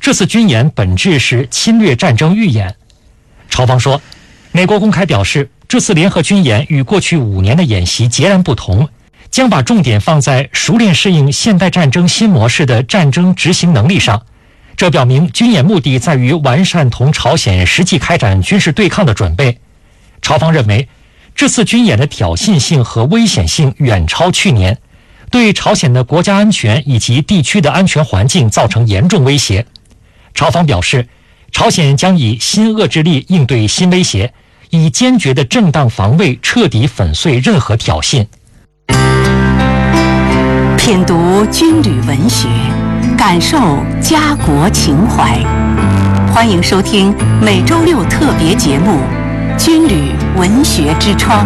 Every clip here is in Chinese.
这次军演本质是侵略战争预演。朝方说，美国公开表示，这次联合军演与过去5年的演习截然不同，将把重点放在熟练适应现代战争新模式的战争执行能力上。这表明军演目的在于完善同朝鲜实际开展军事对抗的准备。朝方认为，这次军演的挑衅性和危险性远超去年，对朝鲜的国家安全以及地区的安全环境造成严重威胁。朝方表示，朝鲜将以新遏制力应对新威胁，以坚决的正当防卫彻底粉碎任何挑衅。 品读军旅文学，感受家国情怀。欢迎收听每周6特别节目《军旅文学之窗》。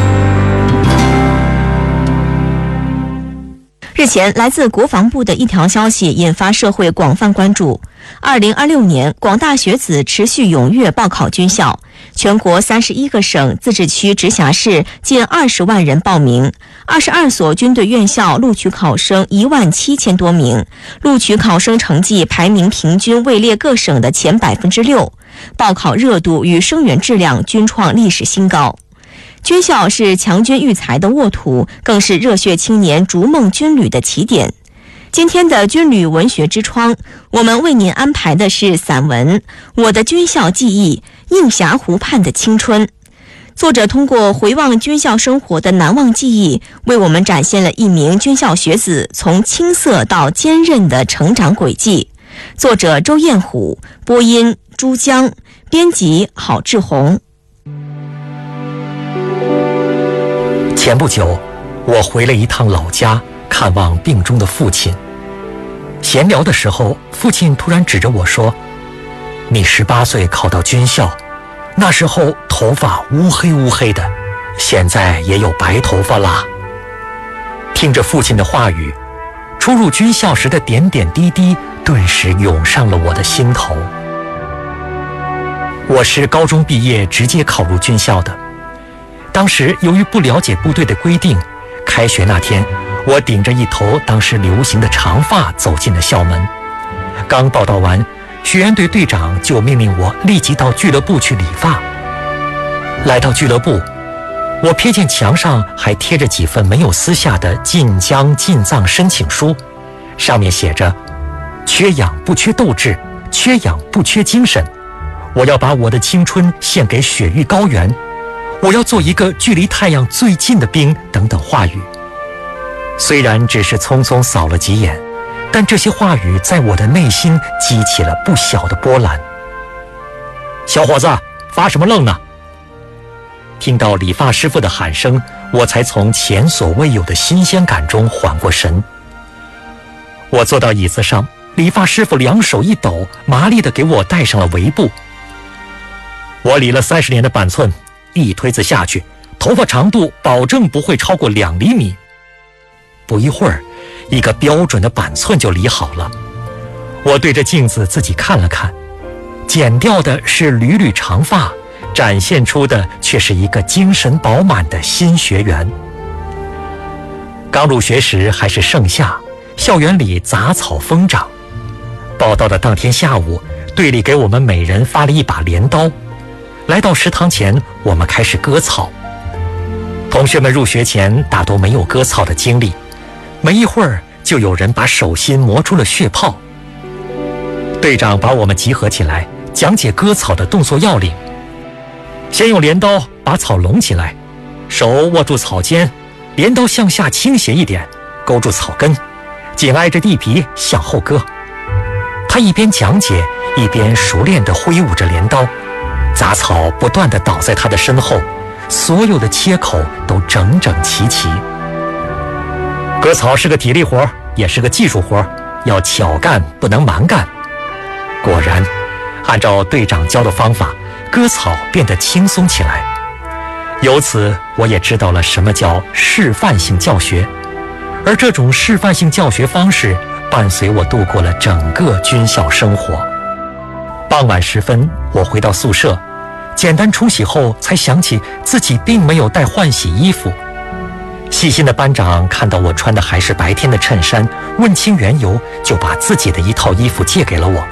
日前，来自国防部的一条消息引发社会广泛关注。2026年，广大学子持续踊跃报考军校，全国31个省、自治区、直辖市近20万人报名，22所军队院校录取考生17000多名，录取考生成绩排名平均位列各省的前6%，报考热度与生源质量均创历史新高。军校是强军育才的沃土，更是热血青年逐梦军旅的起点。今天的军旅文学之窗，我们为您安排的是散文《我的军校记忆：映霞湖畔的青春》。作者通过回望军校生活的难忘记忆，为我们展现了一名军校学子从青涩到坚韧的成长轨迹。作者周彦虎，播音朱江，编辑郝志宏。 前不久，我回了一趟老家，看望病中的父亲。闲聊的时候，父亲突然指着我说：“你18岁考到军校，那时候头发乌黑乌黑的，现在也有白头发啦。”听着父亲的话语，初入军校时的点点滴滴顿时涌上了我的心头。我是高中毕业直接考入军校的。当时由于不了解部队的规定，开学那天，我顶着一头当时流行的长发走进了校门。刚报到完，学员队队长就命令我立即到俱乐部去理发。来到俱乐部，我瞥见墙上还贴着几份没有撕下的晋江进藏申请书，上面写着：缺氧不缺斗志，缺氧不缺精神，我要把我的青春献给雪域高原，我要做一个距离太阳最近的兵，等等话语。虽然只是匆匆扫了几眼，但这些话语在我的内心激起了不小的波澜。小伙子，发什么愣呢？听到理发师傅的喊声，我才从前所未有的新鲜感中缓过神。我坐到椅子上，理发师傅两手一抖，麻利地给我戴上了围布。我理了30年的板寸，一推子下去，头发长度保证不会超过2厘米。不一会儿，一个标准的板寸就理好了。我对着镜子自己看了看，剪掉的是缕缕长发，展现出的却是一个精神饱满的新学员。刚入学时还是盛夏，校园里杂草疯长。报到的当天下午，队里给我们每人发了一把镰刀。来到食堂前，我们开始割草。同学们入学前大都没有割草的经历，没一会儿就有人把手心磨出了血泡。队长把我们集合起来，讲解割草的动作要领。先用镰刀把草拢起来，手握住草尖，镰刀向下倾斜一点，勾住草根，紧挨着地皮向后割。他一边讲解，一边熟练地挥舞着镰刀，杂草不断地倒在他的身后，所有的切口都整整齐齐。割草是个体力活，也是个技术活，要巧干不能蛮干。果然，按照队长教的方法，割草变得轻松起来。由此，我也知道了什么叫示范性教学，而这种示范性教学方式伴随我度过了整个军校生活。傍晚时分，我回到宿舍，简单冲洗后，才想起自己并没有带换洗衣服。细心的班长看到我穿的还是白天的衬衫，问清缘由，就把自己的一套衣服借给了我。